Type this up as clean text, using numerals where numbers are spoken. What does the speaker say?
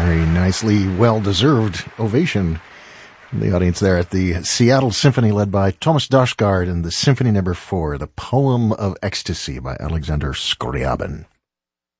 Very nicely well-deserved ovation from the audience there at the Seattle Symphony, led by Thomas Dausgaard, and the Symphony No. 4, The Poem of Ecstasy by Alexander Scriabin.